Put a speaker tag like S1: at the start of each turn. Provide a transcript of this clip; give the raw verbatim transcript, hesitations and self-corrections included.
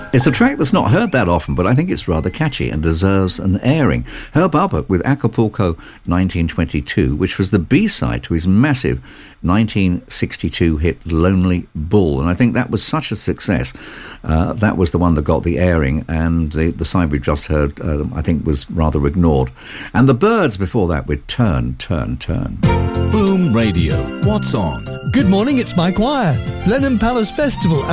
S1: It's a track that's not heard that often, but I think it's rather catchy and deserves an airing. Herb Alpert with Acapulco nineteen twenty-two, which was the B-side to his massive nineteen sixty-two hit Lonely Bull. And I think that was such a success. Uh, that was the one that got the airing, and the, the side we just heard, uh, I think, was rather ignored. And the Byrds before that with Turn, Turn, Turn.
S2: Boom Radio. What's on?
S3: Good morning, it's Mike Wire. Blenheim Palace Festival